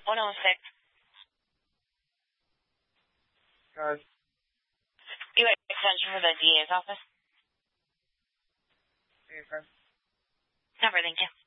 106. Guys. You have extension for the DA's office? Okay. Number, thank you.